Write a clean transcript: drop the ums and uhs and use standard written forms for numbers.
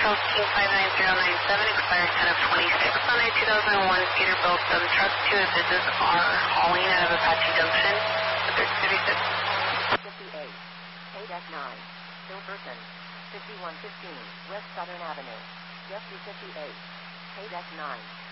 Coast King 59097, expired 10 of 26 on a 2001 Peterbilt dump truck. 2 of business are hauling out of Apache Junction. 36. 58, A-9, Silverton, 5115, West Southern Avenue. Jeffrey 58, A-9.